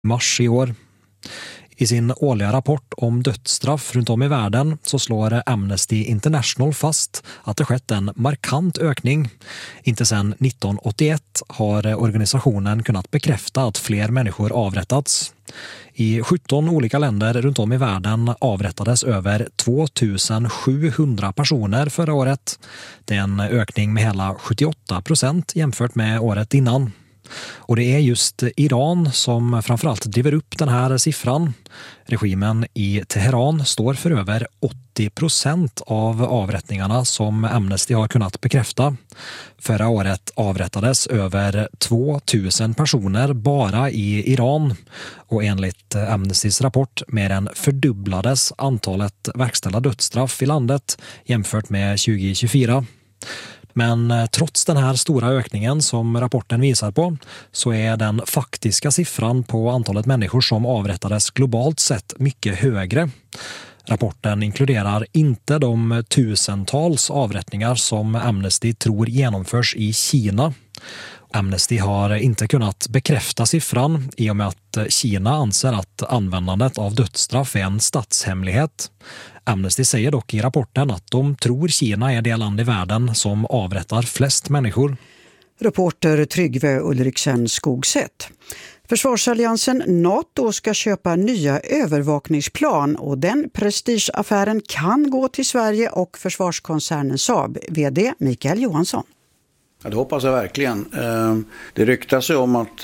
mars i år. I sin årliga rapport om dödsstraff runt om i världen så slår Amnesty International fast att det skett en markant ökning. Inte sedan 1981 har organisationen kunnat bekräfta att fler människor avrättats. I 17 olika länder runt om i världen avrättades över 2700 personer förra året. Det är en ökning med hela 78% jämfört med året innan. Och det är just Iran som framförallt driver upp den här siffran. Regimen i Teheran står för över 80% av avrättningarna som Amnesty har kunnat bekräfta. Förra året avrättades över 2000 personer bara i Iran. Och enligt Amnestys rapport mer än fördubblades antalet verkställda dödsstraff i landet jämfört med 2024. Men trots den här stora ökningen som rapporten visar på så är den faktiska siffran på antalet människor som avrättades globalt sett mycket högre. Rapporten inkluderar inte de tusentals avrättningar som Amnesty tror genomförs i Kina. Amnesty har inte kunnat bekräfta siffran i och med att Kina anser att användandet av dödsstraff är en statshemlighet. Amnesty säger dock i rapporten att de tror Kina är det land i världen som avrättar flest människor. Reporter Tryggve Ulriksen Skogsätt. Försvarsalliansen NATO ska köpa nya övervakningsplan och den prestigeaffären kan gå till Sverige och försvarskoncernen Saab. VD Mikael Johansson. Ja, det hoppas jag verkligen. Det ryktas ju om att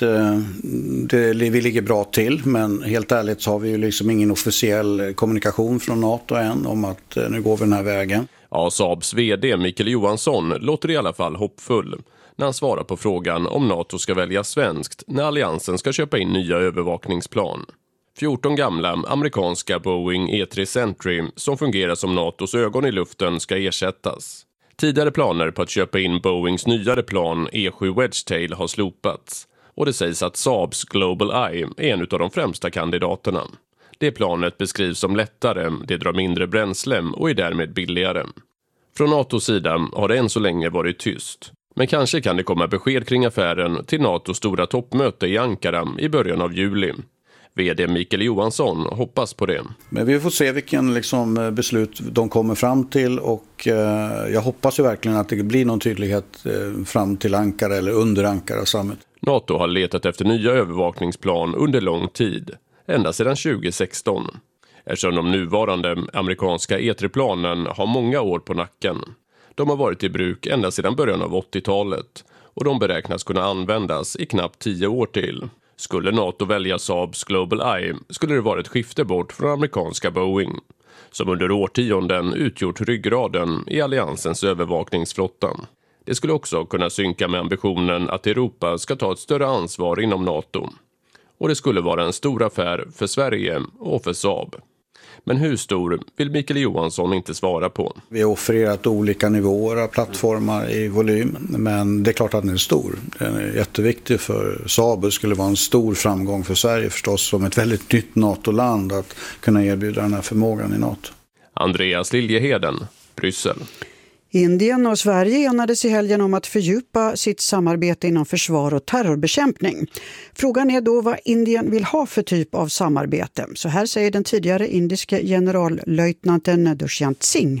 vi ligger bra till, men helt ärligt så har vi ju liksom ingen officiell kommunikation från NATO än om att nu går vi den här vägen. Ja, Saabs vd Mikael Johansson låter i alla fall hoppfull när han svarar på frågan om NATO ska välja svenskt när alliansen ska köpa in nya övervakningsplan. 14 gamla amerikanska Boeing E-3 Sentry som fungerar som NATOs ögon i luften ska ersättas. Tidigare planer på att köpa in Boeings nyare plan E-7 Wedgetail har slopats och det sägs att Saabs Global Eye är en av de främsta kandidaterna. Det planet beskrivs som lättare, det drar mindre bränsle och är därmed billigare. Från NATOs sida har det än så länge varit tyst. Men kanske kan det komma besked kring affären till NATOs stora toppmöte i Ankara i början av juli. VD Mikael Johansson hoppas på det. Men vi får se vilken beslut de kommer fram till och jag hoppas ju verkligen att det blir någon tydlighet fram till Ankara eller under Ankara Summit. NATO har letat efter nya övervakningsplan under lång tid, ända sedan 2016. Eftersom de nuvarande amerikanska E-3-planen har många år på nacken. De har varit i bruk ända sedan början av 80-talet och de beräknas kunna användas i knappt 10 år till. Skulle NATO välja Saabs Global Eye skulle det vara ett skifte bort från amerikanska Boeing, som under årtionden utgjort ryggraden i alliansens övervakningsflotta. Det skulle också kunna synka med ambitionen att Europa ska ta ett större ansvar inom NATO. Och det skulle vara en stor affär för Sverige och för Saab. Men hur stor vill Mikael Johansson inte svara på. Vi har offererat olika nivåer av plattformar i volym, men det är klart att den är stor. Den är jätteviktig för Saab. Det skulle vara en stor framgång för Sverige förstås som ett väldigt nytt NATO-land att kunna erbjuda den här förmågan i NATO. Andreas Liljeheden, Bryssel. Indien och Sverige enades i helgen om att fördjupa sitt samarbete inom försvar och terrorbekämpning. Frågan är då vad Indien vill ha för typ av samarbete. Så här säger den tidigare indiska generallöjtnanten Dushyant Singh.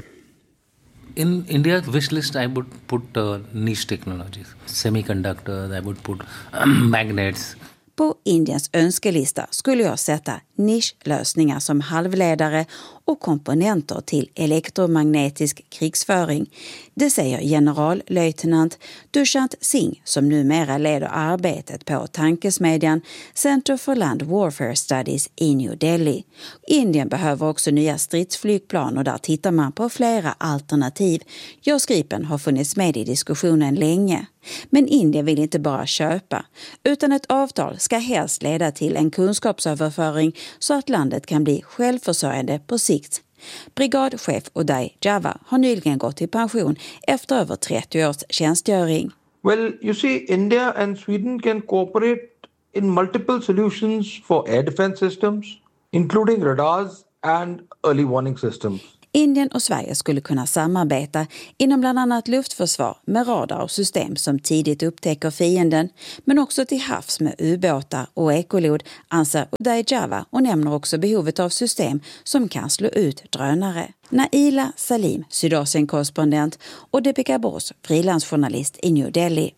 In India's wish list I would put niche technologies, semiconductors, I would put magnets. På Indiens önskelista skulle jag sätta nischlösningar som halvledare och komponenter till elektromagnetisk krigsföring. Det säger generallöjtnant Dushyant Singh som numera leder arbetet på tankesmedjan Center for Land Warfare Studies i New Delhi. Indien behöver också nya stridsflygplan och där tittar man på flera alternativ. JAS Gripen har funnits med i diskussionen länge. Men Indien vill inte bara köpa, utan ett avtal ska helst leda till en kunskapsöverföring så att landet kan bli självförsörjande på sikt. Brigadchef Uday Java har nyligen gått i pension efter över 30 års tjänstgöring. Well, you see, India and Sweden can cooperate in multiple solutions for air defense systems, including radars and early warning systems. Indien och Sverige skulle kunna samarbeta inom bland annat luftförsvar med radar och system som tidigt upptäcker fienden, men också till havs med ubåtar och ekolod, anser Uday Java, och nämner också behovet av system som kan slå ut drönare. Naila Salim, Sydasien-korrespondent, och Deepika Bose, frilansjournalist i New Delhi.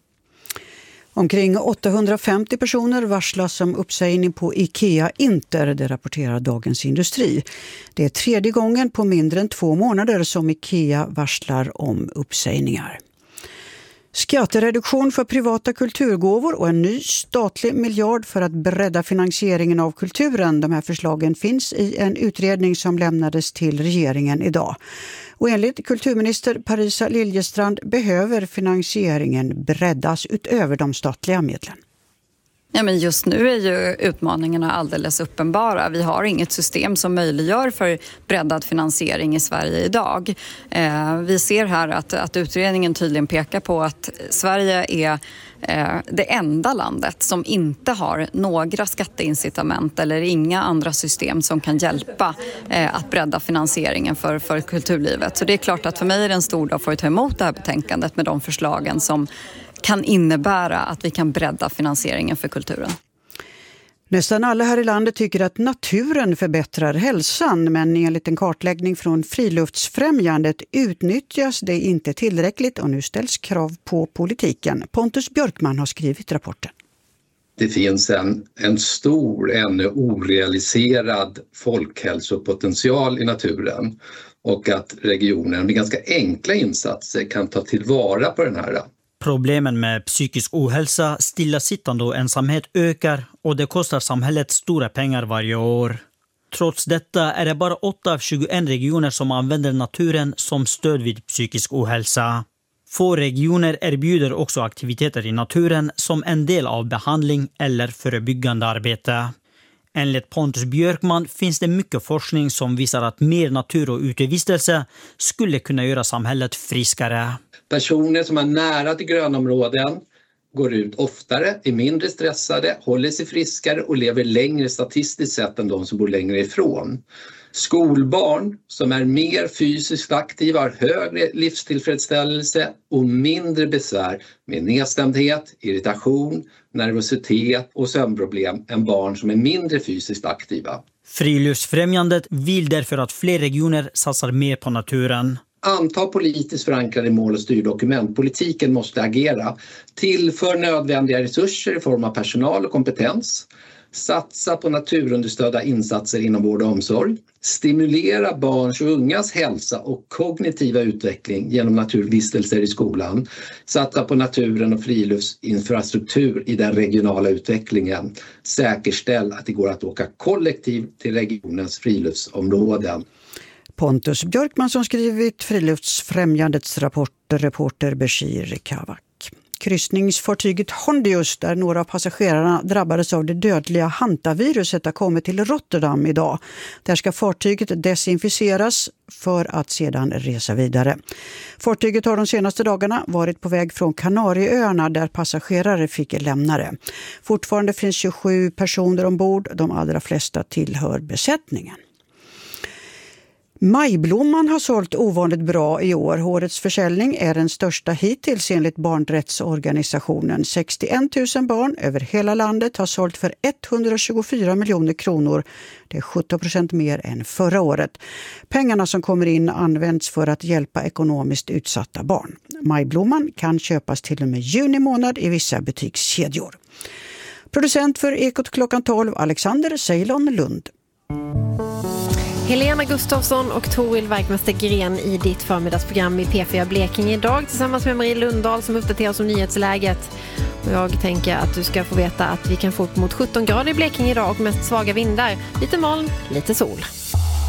Omkring 850 personer varslas om uppsägning på IKEA Inter, det rapporterar Dagens Industri. Det är tredje gången på mindre än 2 månader som IKEA varslar om uppsägningar. Skattereduktion för privata kulturgåvor och en ny statlig miljard för att bredda finansieringen av kulturen. De här förslagen finns i en utredning som lämnades till regeringen idag. Och enligt kulturminister Parisa Liljestrand behöver finansieringen breddas utöver de statliga medlen. Ja, men just nu är ju utmaningarna alldeles uppenbara. Vi har inget system som möjliggör för breddad finansiering i Sverige idag. Vi ser här att utredningen tydligen pekar på att Sverige är det enda landet som inte har några skatteincitament eller inga andra system som kan hjälpa att bredda finansieringen för kulturlivet. Så det är klart att för mig är det en stor dag för att ta emot det här betänkandet med de förslagen som kan innebära att vi kan bredda finansieringen för kulturen. Nästan alla här i landet tycker att naturen förbättrar hälsan, men enligt en kartläggning från Friluftsfrämjandet utnyttjas det inte tillräckligt och nu ställs krav på politiken. Pontus Björkman har skrivit rapporten. Det finns en stor, ännu orealiserad folkhälsopotential i naturen och att regionen med ganska enkla insatser kan ta tillvara på den här. Problemen med psykisk ohälsa, stillasittande och ensamhet ökar och det kostar samhället stora pengar varje år. Trots detta är det bara 8 av 21 regioner som använder naturen som stöd vid psykisk ohälsa. Få regioner erbjuder också aktiviteter i naturen som en del av behandling eller förebyggande arbete. Enligt Pontus Björkman finns det mycket forskning som visar att mer natur och utevistelse skulle kunna göra samhället friskare. Personer som är nära till grönområden går ut oftare, är mindre stressade, håller sig friskare och lever längre statistiskt sett än de som bor längre ifrån. Skolbarn som är mer fysiskt aktiva har högre livstillfredsställelse och mindre besvär med nedstämdhet, irritation, nervositet och sömnproblem än barn som är mindre fysiskt aktiva. Friluftsfrämjandet vill därför att fler regioner satsar mer på naturen. Anta politiskt förankrade mål och styrdokument. Politiken måste agera. Tillför nödvändiga resurser i form av personal och kompetens. Satsa på naturunderstödda insatser inom vård och omsorg. Stimulera barns och ungas hälsa och kognitiva utveckling genom naturvistelser i skolan. Satsa på naturen och friluftsinfrastruktur i den regionala utvecklingen. Säkerställ att det går att åka kollektivt till regionens friluftsområden. Pontus Björkman som skrivit Friluftsfrämjandets reporter Bashir Kavak. Kryssningsfartyget Hondius, där några av passagerarna drabbades av det dödliga hantaviruset, har kommit till Rotterdam idag. Där ska fartyget desinficeras för att sedan resa vidare. Fartyget har de senaste dagarna varit på väg från Kanarieöarna där passagerare fick lämna det. Fortfarande finns 27 personer ombord, de allra flesta tillhör besättningen. Majblomman har sålt ovanligt bra i år. Årets försäljning är den största hittills enligt barnrättsorganisationen. 61 000 barn över hela landet har sålt för 124 miljoner kronor. Det är 17% mer än förra året. Pengarna som kommer in används för att hjälpa ekonomiskt utsatta barn. Majblomman kan köpas till och med juni månad i vissa butikskedjor. Producent för Ekot klockan 12, Alexander Ceylon Lund. Helena Gustafsson och Toril Werkmäster Gren i ditt förmiddagsprogram i P4 Blekinge idag tillsammans med Marie Lundahl som uppdaterar oss om nyhetsläget. Och jag tänker att du ska få veta att vi kan få upp mot 17 grader i Blekinge idag och mest svaga vindar. Lite moln, lite sol.